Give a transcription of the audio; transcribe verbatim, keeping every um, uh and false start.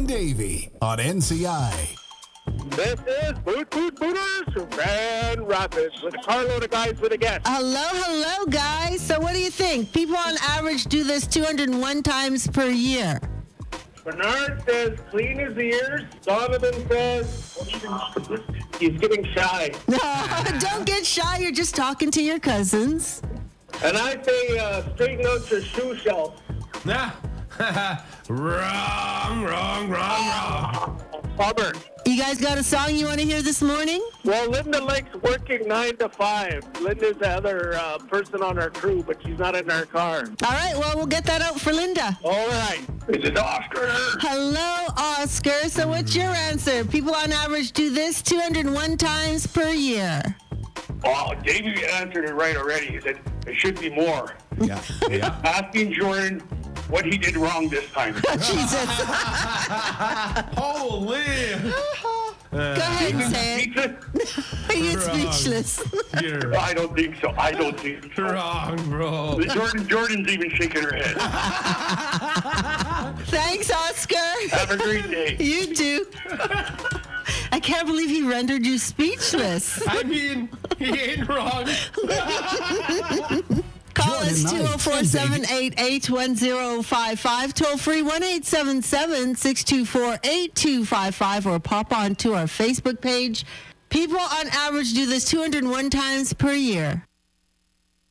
and Davey on N C I. This is Boot Boot Booters from Grand Rapids with a carload of guys with a guest. Hello, hello, guys. So what do you think? People on average do this two hundred one times per year. Bernard says clean his ears. Donovan says he's getting shy. No, don't get shy. You're just talking to your cousins. And I say uh, straighten out your shoe shelf. Nah. wrong, wrong, wrong, wrong. Bummer. You guys got a song you want to hear this morning? Well, Linda likes working nine to five. Linda's the other uh, person on our crew, but she's not in our car. All right, well, we'll get that out for Linda. All right. Is it Oscar? Hello, Oscar. So what's your answer? People on average do this two hundred one times per year. Oh, Davey answered it right already. He said it should be more. Yeah. yeah. Asking Jordan what he did wrong this time. Jesus. Holy. Go ahead and say it. You get Wrong. speechless. You're I don't think so. I don't think so. wrong, bro. Jordan, Jordan's even shaking her head. Thanks, Oscar. Have a great day. You too. I can't believe he rendered you speechless. I mean, he ain't wrong. Call Jordan us two Knight oh four, and seven eight eight, one oh five five. Toll free one eight seven seven, six two four, eight two five five or pop on to our Facebook page. People on average do this two hundred one times per year.